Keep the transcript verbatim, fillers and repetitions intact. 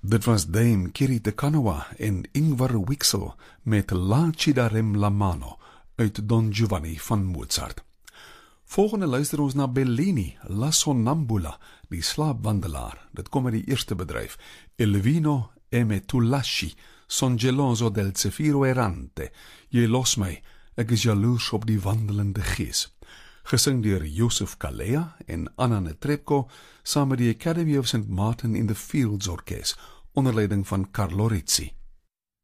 Dit was Dame Kiri Te Kanawa en Ingvar Wixel met La Cidarem la Mano uit Don Giovanni van Mozart. Volgende luister ons na Bellini, La Sonnambula, die slaapwandelaar. Dit kom uit die eerste bedryf. Il vino e me tu lasci, son geloso del zefiro errante. Jy los my, ek is jaloers op die wandelende gees. Gesing deur Joseph Kalea en Anna Netrebko, saam met die Academy of Saint Martin in the Fields Orkest, onder leiding van Carlo Rizzi.